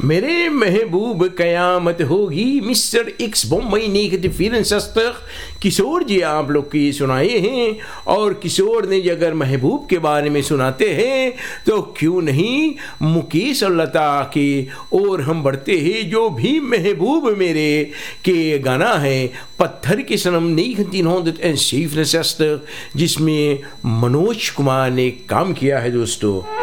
मेरे महबूब कयामत होगी mister x Bommai negative film सस्तर किशोर जी आप लोग की सुनाए हैं। और किशोर ने अगर महबूब के बारे में सुनाते हैं तो क्यों नहीं मुकेश और लता के और हम बढ़ते हैं। जो भी महबूब मेरे के गाना है पत्थर के सनम 1967 जिसमें मनोज कुमार ने काम किया है दोस्तों।